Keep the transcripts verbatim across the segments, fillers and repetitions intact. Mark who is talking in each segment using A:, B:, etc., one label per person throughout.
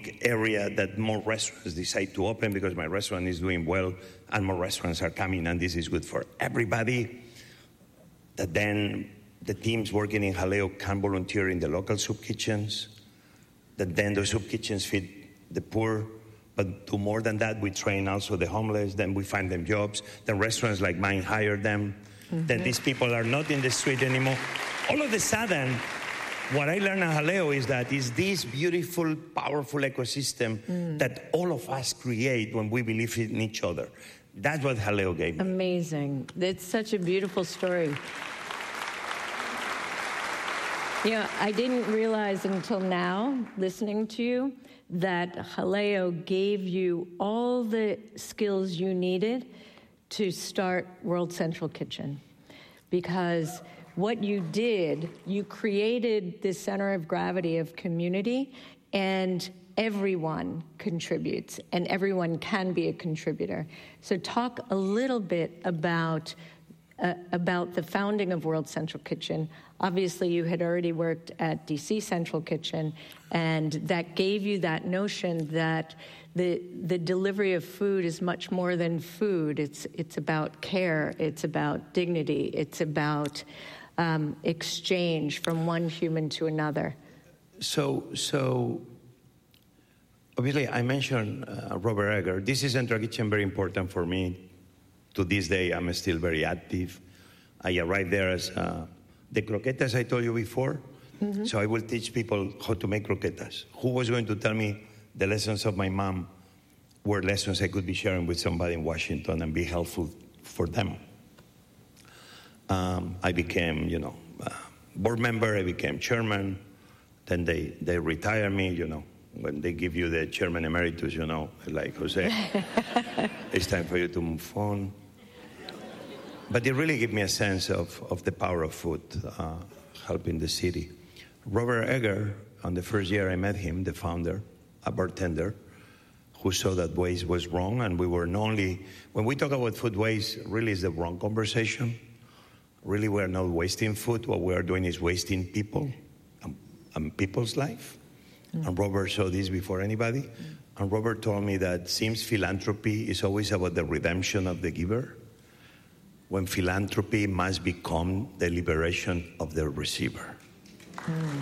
A: economic area that more restaurants decide to open because my restaurant is doing well and more restaurants are coming, and this is good for everybody. That then the teams working in Jaleo can volunteer in the local soup kitchens. That then the soup kitchens feed the poor. But do more than that, we train also the homeless. Then we find them jobs. Then restaurants like mine hire them. Mm-hmm. Then these people are not in the street anymore. All of a sudden, what I learned at Jaleo is that it's this beautiful, powerful ecosystem mm. that all of us create when we believe in each other. That's what Jaleo gave me.
B: Amazing. It's such a beautiful story. You know, I didn't realize until now, listening to you, that Jaleo gave you all the skills you needed to start World Central Kitchen. Because what you did, you created this center of gravity of community, and everyone contributes, and everyone can be a contributor. So talk a little bit about uh, about the founding of World Central Kitchen. Obviously, you had already worked at D C Central Kitchen, and that gave you that notion that the the delivery of food is much more than food. It's it's about care. It's about dignity. It's about um, exchange from one human to another.
A: So, so obviously, I mentioned uh, Robert Egger. This is Central Kitchen very important for me. To this day, I'm still very active. I arrived there as uh, the croquetas I told you before. Mm-hmm. So I will teach people how to make croquetas. Who was going to tell me the lessons of my mom were lessons I could be sharing with somebody in Washington and be helpful for them? Um, I became, you know, uh, board member. I became chairman. Then they, they retire me, you know. When they give you the chairman emeritus, you know, like Jose, it's time for you to move on. But it really gave me a sense of, of the power of food, uh, helping the city. Robert Egger, on the first year I met him, the founder, a bartender, who saw that waste was wrong, and we were not only, when we talk about food waste, really is the wrong conversation. Really, we're not wasting food. What we are doing is wasting people and, and people's life. Mm. And Robert saw this before anybody. Mm. And Robert told me that seems philanthropy is always about the redemption of the giver, when philanthropy must become the liberation of the receiver. Mm.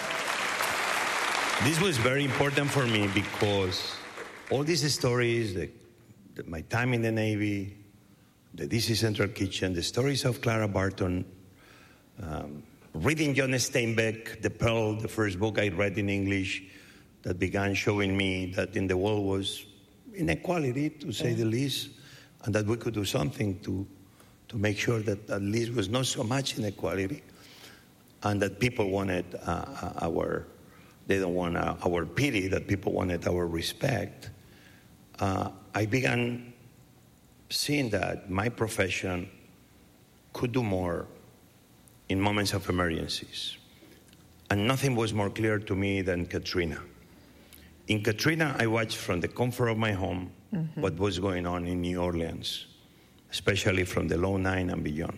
A: This was very important for me because all these stories, the, the, my time in the Navy, the D C Central Kitchen, the stories of Clara Barton, um, reading John Steinbeck, The Pearl, the first book I read in English, that began showing me that in the world was inequality, to say yeah. the least, and that we could do something to to make sure that at least was not so much inequality, and that people wanted uh, our, they don't want uh, our pity, that people wanted our respect. Uh, I began seeing that my profession could do more in moments of emergencies. And nothing was more clear to me than Katrina. In Katrina, I watched from the comfort of my home mm-hmm. what was going on in New Orleans, especially from the Low Nine and beyond.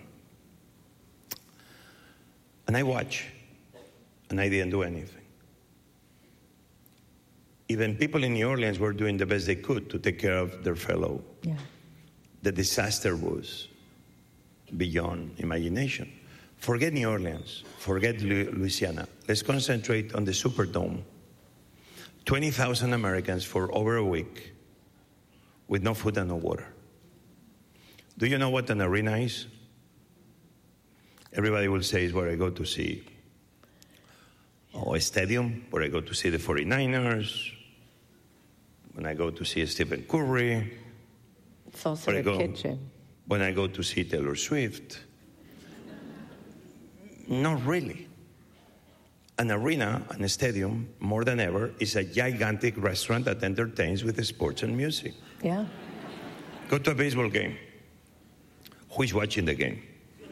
A: And I watched, and I didn't do anything. Even people in New Orleans were doing the best they could to take care of their fellow. Yeah. The disaster was beyond imagination. Forget New Orleans, forget Louisiana. Let's concentrate on the Superdome. twenty thousand Americans for over a week with no food and no water. Do you know what an arena is? Everybody will say it's where I go to see oh, a stadium, where I go to see the forty-niners, when I go to see Stephen Curry.
B: It's also a
A: go,
B: kitchen.
A: When I go to see Taylor Swift. Not really. An arena, and a stadium, more than ever, is a gigantic restaurant that entertains with sports and music.
B: Yeah.
A: Go to a baseball game. Who is watching the game?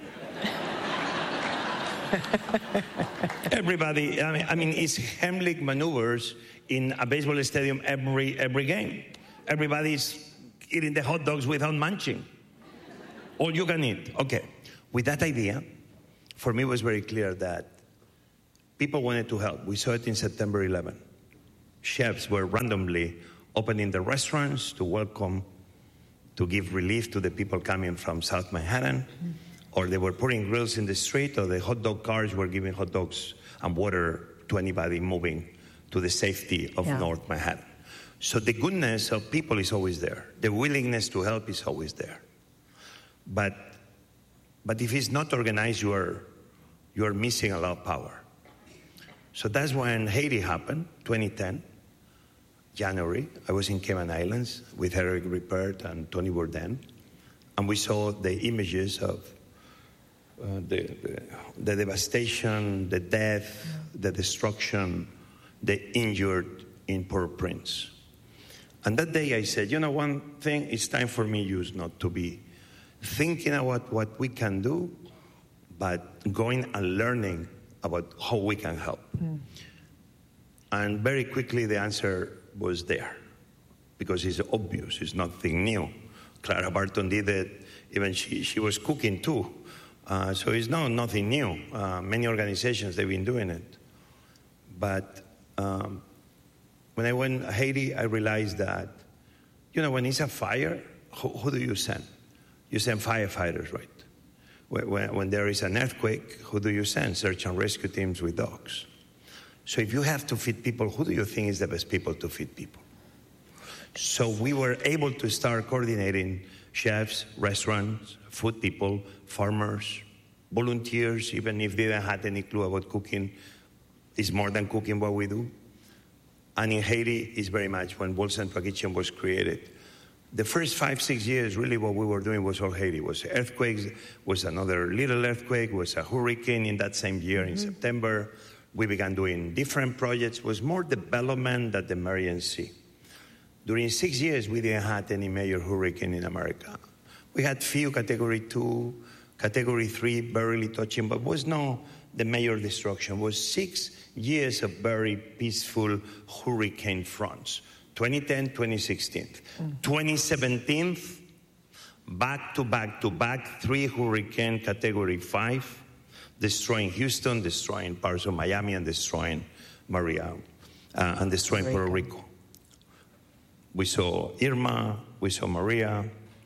A: Everybody, I mean, I mean, it's Heimlich maneuvers in a baseball stadium every every game. Everybody's eating the hot dogs without munching. All you can eat. Okay. With that idea, for me it was very clear that people wanted to help. We saw it in September eleventh. chefs were randomly opening the restaurants to welcome, to give relief to the people coming from South Manhattan, mm. or they were putting grills in the street, or the hot dog cars were giving hot dogs and water to anybody moving to the safety of yeah. North Manhattan. So the goodness of people is always there. The willingness to help is always there. But, but if it's not organized, you are, you are missing a lot of power. So that's when Haiti happened, twenty ten, January. I was in Cayman Islands with Eric Ripert and Tony Bourdain, and we saw the images of uh, the, the, the devastation, the death, the destruction, the injured in Port-au-Prince. And that day I said, you know, one thing, it's time for me just not to be thinking about what we can do, but going and learning about how we can help. Mm. And very quickly the answer was there, because it's obvious, it's nothing new. Clara Barton did it, even she, she was cooking too. Uh, so it's not nothing new. Uh, many organizations, they've been doing it. But um, when I went to Haiti, I realized that, you know, when it's a fire, who, who do you send? You send firefighters, right? When, when there is an earthquake, who do you send? Search and rescue teams with dogs. So if you have to feed people, who do you think is the best people to feed people? So we were able to start coordinating chefs, restaurants, food people, farmers, volunteers, even if they didn't have any clue about cooking. It's more than cooking what we do. And in Haiti, it's very much when World Central Kitchen was created. The first five, six years, really what we were doing was all Haiti. It was earthquakes, was another little earthquake, was a hurricane in that same year in mm-hmm. September. We began doing different projects. It was more development than emergency. During six years, we didn't have any major hurricane in America. We had few category two, category three, barely touching, but was no the major destruction. It was six years of very peaceful hurricane fronts. twenty ten, twenty sixteen. Mm. twenty seventeen, back to back to back, three hurricane category five, destroying Houston, destroying parts of Miami, and destroying Maria, uh, and destroying Puerto Rico. We saw Irma, we saw Maria,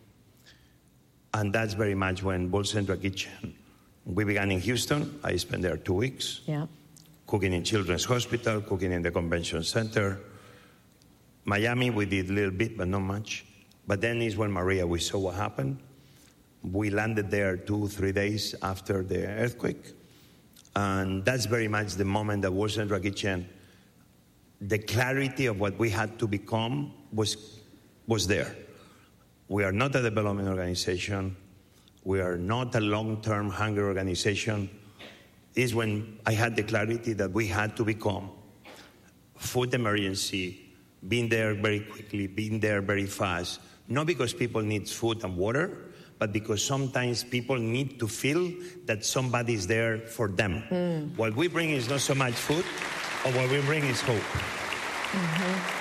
A: and that's very much when World Central Kitchen, we began in Houston. I spent there two weeks, yeah. cooking in Children's Hospital, cooking in the convention center. Miami, we did a little bit, but not much. But then is when Maria, we saw what happened. We landed there two, three days after the earthquake. And that's very much the moment that World Central Kitchen, the clarity of what we had to become was, was there. We are not a development organization. We are not a long-term hunger organization. Is when I had the clarity that we had to become food emergency, being there very quickly, being there very fast, not because people need food and water, but because sometimes people need to feel that somebody is there for them. Mm. What we bring is not so much food, or what we bring is hope.
B: Mm-hmm.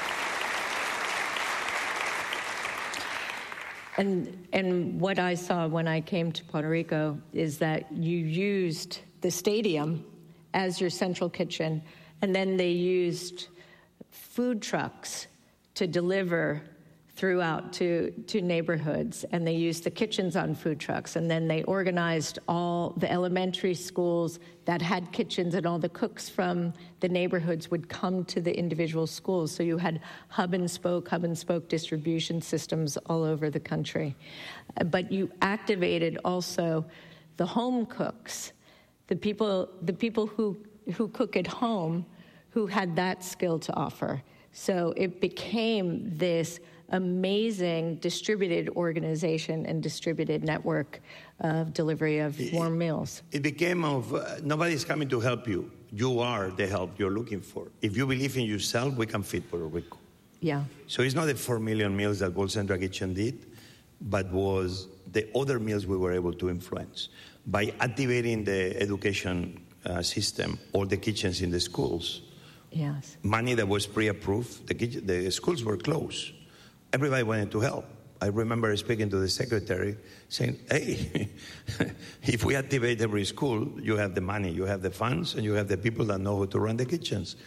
B: And, and what I saw when I came to Puerto Rico is that you used the stadium as your central kitchen, and then they used food trucks to deliver throughout to, to neighborhoods, and they used the kitchens on food trucks, and then they organized all the elementary schools that had kitchens, and all the cooks from the neighborhoods would come to the individual schools. So you had hub and spoke, hub and spoke distribution systems all over the country. But you activated also the home cooks, the people, the people who, who cook at home, who had that skill to offer. So it became this amazing distributed organization and distributed network of delivery of warm meals.
A: It became of, uh, nobody's coming to help you. You are the help you're looking for. If you believe in yourself, we can feed Puerto Rico.
B: Yeah.
A: So it's not the four million meals that World Central Kitchen did, but was the other meals we were able to influence. By activating the education uh, system or the kitchens in the schools,
B: yes.
A: money that was pre-approved, the, kitchen, the schools were closed. Everybody wanted to help. I remember speaking to the secretary saying, hey, if we activate every school, you have the money, you have the funds, and you have the people that know how to run the kitchens.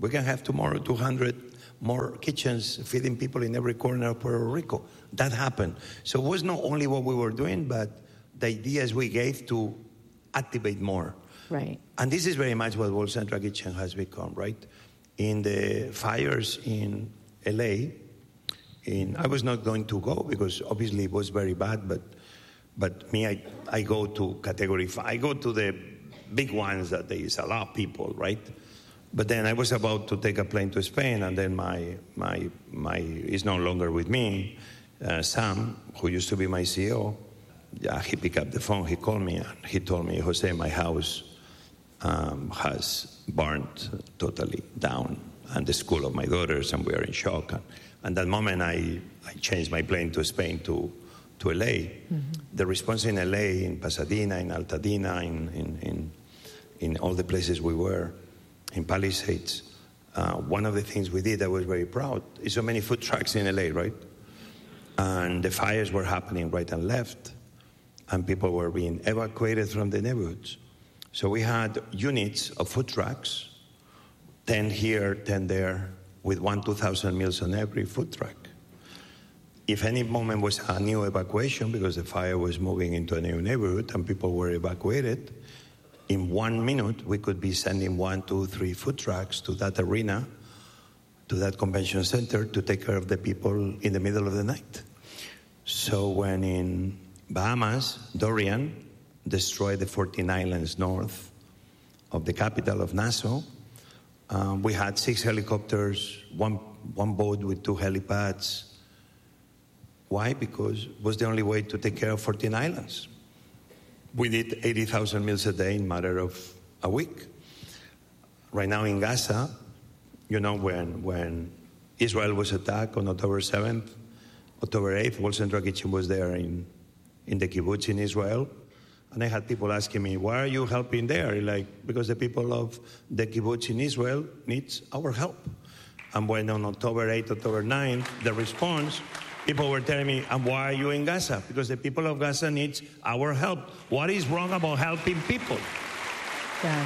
A: We can have tomorrow two hundred more kitchens feeding people in every corner of Puerto Rico. That happened. So it was not only what we were doing, but the ideas we gave to activate more.
B: Right.
A: And this is very much what World Central Kitchen has become, right? In the fires in L A, in, I was not going to go because obviously it was very bad, but but me, I, I go to category five. I go to the big ones that there is a lot of people, right? But then I was about to take a plane to Spain, and then my my my is no longer with me. Uh, Sam, who used to be my C E O, yeah, he picked up the phone. He called me and he told me, Jose, my house um, has burned totally down, and the school of my daughters, and we are in shock. And at that moment, I I changed my plane to Spain to to L A. Mm-hmm. The response in L A, in Pasadena, in Altadena, in in in, in all the places we were. In Palisades, uh, one of the things we did, I was very proud, is so many food trucks in L A, right? And the fires were happening right and left, and people were being evacuated from the neighborhoods. So we had units of food trucks, ten here, ten there, with one, two thousand meals on every food truck. If any moment was a new evacuation, because the fire was moving into a new neighborhood and people were evacuated, in one minute, we could be sending one, two, three food trucks to that arena, to that convention center, to take care of the people in the middle of the night. So when in Bahamas, Dorian destroyed the fourteen islands north of the capital of Nassau, um, we had six helicopters, one, one boat with two helipads. Why? Because it was the only way to take care of fourteen islands. We did eighty thousand meals a day in a matter of a week. Right now in Gaza, you know, when when Israel was attacked on October seventh, October eighth, World Central Kitchen was there in, in the kibbutz in Israel. And I had people asking me, why are you helping there? Like, because the people of the kibbutz in Israel needs our help. And when on October eighth, October ninth, the response, people were telling me, and why are you in Gaza? Because the people of Gaza needs our help. What is wrong about helping people?
B: Yeah.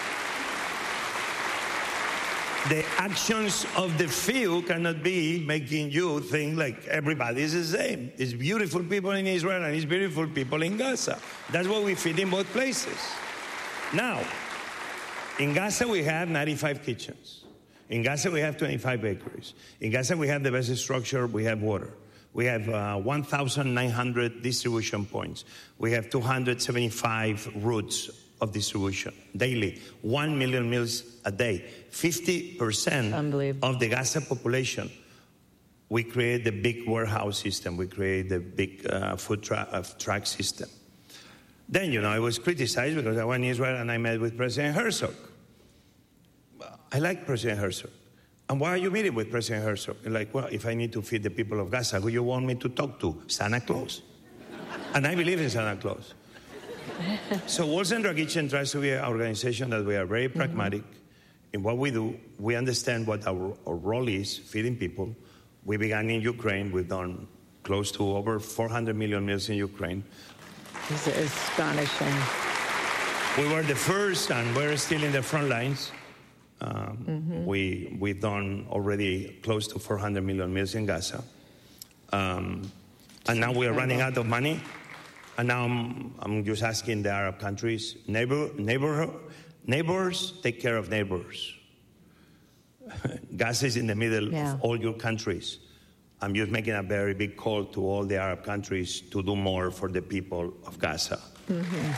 A: The actions of the few cannot be making you think like everybody is the same. It's beautiful people in Israel and it's beautiful people in Gaza. That's what we feed in both places. Now, in Gaza we have ninety-five kitchens. In Gaza we have twenty-five bakeries. In Gaza we have the best structure, we have water. We have uh, one thousand nine hundred distribution points. We have two hundred seventy-five routes of distribution daily, one million meals a day. fifty percent of the Gaza population, we create the big warehouse system. We create the big uh, food tra- uh, truck system. Then, you know, I was criticized because I went to Israel and I met with President Herzog. I like President Herzog. And why are you meeting with President Herzog? You're like, well, if I need to feed the people of Gaza, who you want me to talk to? Santa Claus. And I believe in Santa Claus. So World Central Kitchen tries to be an organization that we are very pragmatic mm-hmm. in what we do. We understand what our, our role is, feeding people. We began in Ukraine. We've done close to over four hundred million meals in Ukraine.
B: It's astonishing.
A: We were the first, and we're still in the front lines. Um, mm-hmm. we, we've done already close to four hundred million meals in Gaza. Um, and now we are running out of money. And now I'm, I'm just asking the Arab countries, neighbor, neighbor, neighbors, take care of neighbors. Gaza is in the middle yeah. of all your countries. I'm just making a very big call to all the Arab countries to do more for the people of Gaza.
B: Mm-hmm.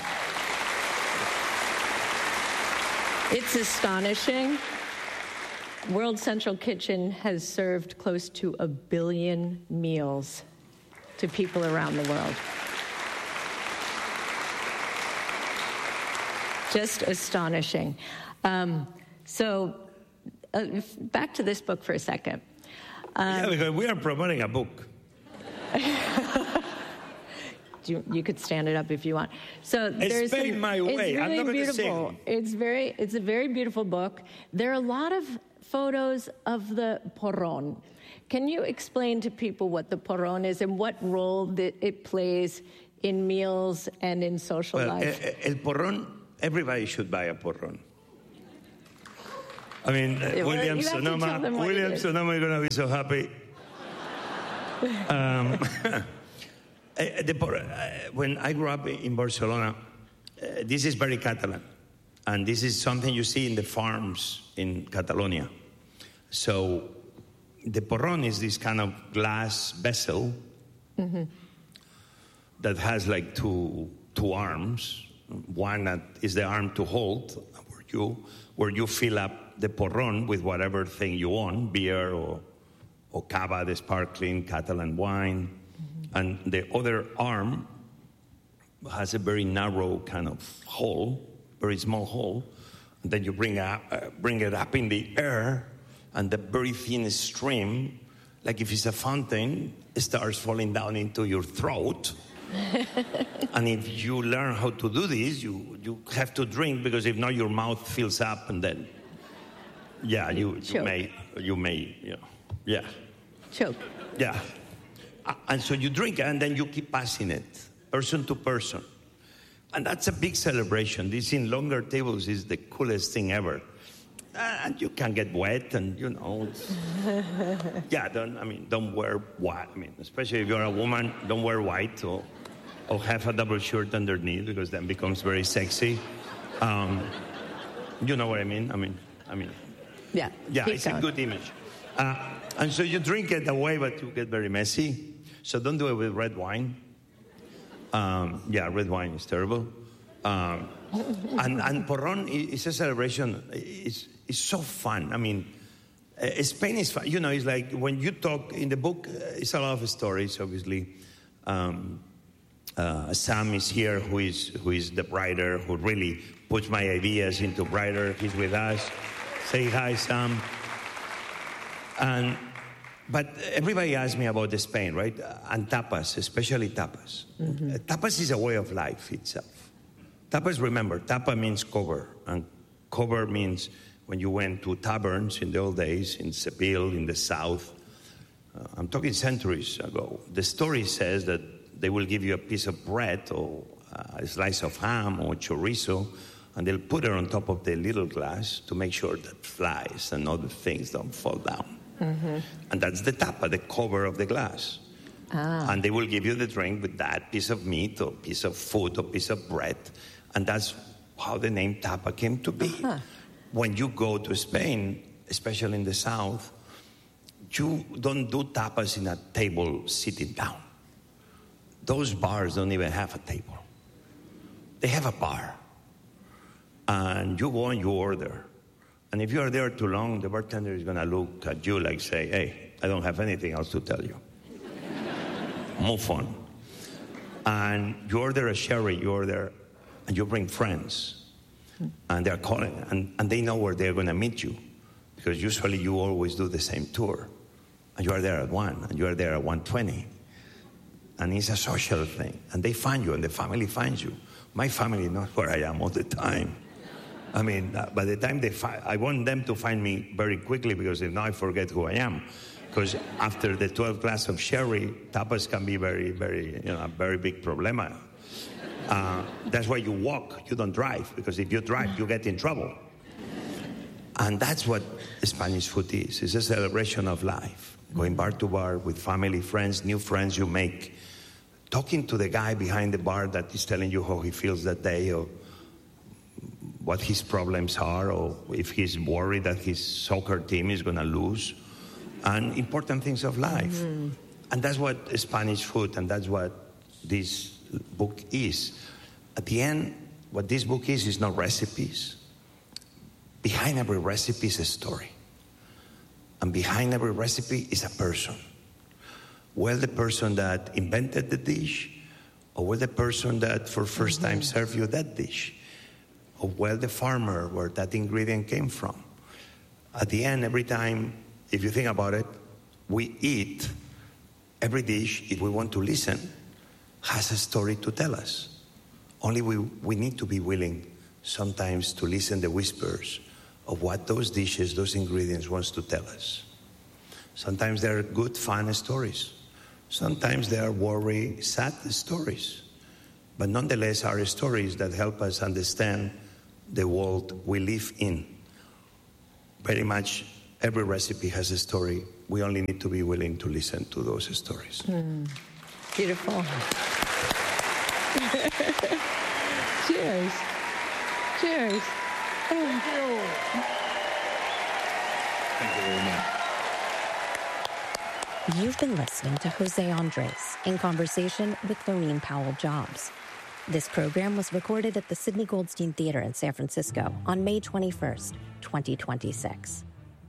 B: It's astonishing. World Central Kitchen has served close to a billion meals to people around the world. Just astonishing. Um, so, uh, back to this book for a second. Um,
A: yeah, because we are promoting a book.
B: you, you could stand it up if you want. So there's
A: it's paid my way.
B: It's really
A: I'm not
B: beautiful.
A: Going to
B: it's very. It's a very beautiful book. There are a lot of photos of the porrón. Can you explain to people what the porrón is and what role that it plays in meals and in social
A: well,
B: life?
A: El, el porrón. Everybody should buy a porrón. I mean, uh,
B: Yeah, well,
A: William
B: you have to tell
A: Sonoma,
B: them what
A: William
B: it is.
A: Sonoma is going to be so happy. um, uh, the, uh, when I grew up in Barcelona, uh, this is very Catalan. And this is something you see in the farms in Catalonia. So the porron is this kind of glass vessel mm-hmm. that has like two, two arms. One that is the arm to hold, where you, where you fill up the porron with whatever thing you want, beer or, or cava, the sparkling Catalan wine. Mm-hmm. And the other arm has a very narrow kind of hole, very small hole. And then you bring, up, uh, bring it up in the air, and the very thin stream, like if it's a fountain, it starts falling down into your throat. And if you learn how to do this, you, you have to drink, because if not, your mouth fills up, and then, yeah, you, you may, you may, you know, yeah.
B: Choke.
A: Yeah. Uh, and so you drink, and then you keep passing it, person to person. And that's a big celebration. This in longer tables is the coolest thing ever. Uh, and you can get wet, and you know, it's, yeah. Don't I mean? Don't wear white. I mean, especially if you're a woman, don't wear white or, or have a double shirt underneath, because then becomes very sexy. Um, you know what I mean? I mean, I mean.
B: Yeah.
A: Yeah,
B: Keep
A: it's
B: going.
A: a good image. Uh, and so you drink it away, but you get very messy. So don't do it with red wine. Um, yeah, red wine is terrible. Um, and, and porron is a celebration. It's, it's so fun. I mean, uh, Spain is fun. You know, it's like when you talk in the book, uh, it's a lot of stories, obviously. Um, uh, Sam is here, who is, who is the writer, who really puts my ideas into writer. He's with us. Say hi, Sam. And... But everybody asks me about the Spain, right? And tapas, especially tapas. Mm-hmm. Tapas is a way of life itself. Tapas, remember, tapa means cover. And cover means when you went to taverns in the old days, in Seville, in the south. Uh, I'm talking centuries ago. The story says that they will give you a piece of bread or a slice of ham or chorizo, and they'll put it on top of the little glass to make sure that flies and other things don't fall down. Mm-hmm. And that's the tapa, the cover of the glass. Ah. And they will give you the drink with that piece of meat or piece of food or piece of bread. And that's how the name tapa came to be. Uh-huh. When you go to Spain, especially in the south, you don't do tapas in a table sitting down. Those bars don't even have a table. They have a bar. And you go and you order. And if you are there too long, the bartender is going to look at you like, say, hey, I don't have anything else to tell you. Move on. And you order a sherry, you order, and you bring friends. And they're calling, and, and they know where they're going to meet you. Because usually you always do the same tour. And you are there at one, and you are there at one twenty. And it's a social thing. And they find you, and the family finds you. My family knows where I am all the time. I mean, uh, by the time they find, I want them to find me very quickly, because if not, I forget who I am. Because after the twelfth glass of sherry, tapas can be very, very, you know, a very big problema. Uh, that's why you walk, you don't drive, because if you drive, you get in trouble. And that's what Spanish food is. It's a celebration of life. Going bar to bar with family, friends, new friends you make. Talking to the guy behind the bar that is telling you how he feels that day, or what his problems are, or if he's worried that his soccer team is going to lose, and important things of life. Mm-hmm. And that's what Spanish food, and that's what this book is. At the end, what this book is, is not recipes. Behind every recipe is a story. And behind every recipe is a person. Well, the person that invented the dish, or well, the person that for first time mm-hmm. served you that dish, or well, the farmer where that ingredient came from. At the end, every time, if you think about it, we eat, every dish, if we want to listen, has a story to tell us. Only we, we need to be willing sometimes to listen to the whispers of what those dishes, those ingredients wants to tell us. Sometimes they're good, fun stories. Sometimes they are worry, sad stories. But nonetheless, are stories that help us understand the world we live in. very much every recipe has a story. We only need to be willing to listen to those stories.
B: Mm. Beautiful. Cheers. Cheers.
C: Thank you. Thank you very much.
D: You've been listening to Jose Andres in conversation with Lorene Powell Jobs. This program was recorded at the Sidney Goldstein Theater in San Francisco on May twenty-first, twenty twenty-six.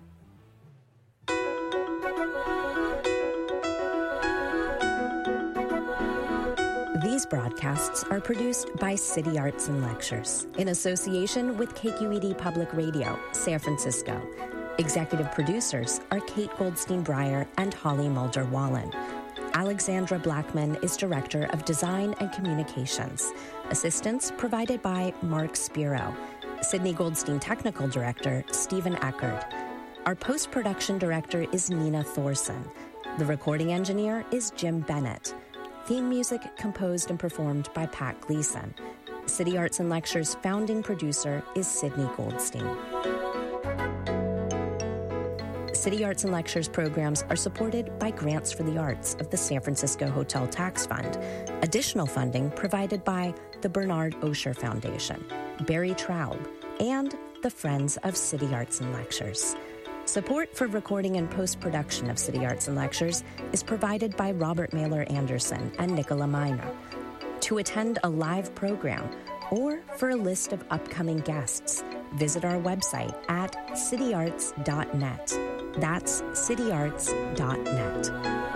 D: These broadcasts are produced by City Arts and Lectures in association with K Q E D Public Radio, San Francisco. Executive producers are Kate Goldstein-Breyer and Holly Mulder-Wallen. Alexandra Blackman is Director of Design and Communications. Assistance provided by Mark Spiro. Sidney Goldstein Technical Director, Stephen Eckerd. Our post-production director is Nina Thorson. The recording engineer is Jim Bennett. Theme music composed and performed by Pat Gleason. City Arts and Lectures founding producer is Sidney Goldstein. City Arts and Lectures programs are supported by grants for the arts of the San Francisco Hotel Tax Fund. Additional funding provided by the Bernard Osher Foundation, Barry Traub, and the Friends of City Arts and Lectures. Support for recording and post-production of City Arts and Lectures is provided by Robert Mailer Anderson and Nicola Minor. To attend a live program or for a list of upcoming guests, visit our website at city arts dot net. That's city arts dot net.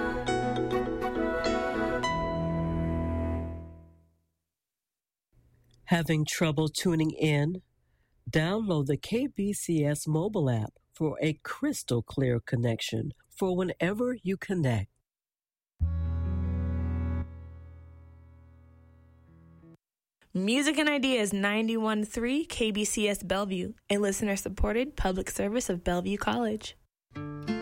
E: Having trouble tuning in? Download the K B C S mobile app for a crystal clear connection for whenever you connect.
F: Music and Ideas ninety-one point three K B C S Bellevue, a listener-supported public service of Bellevue College.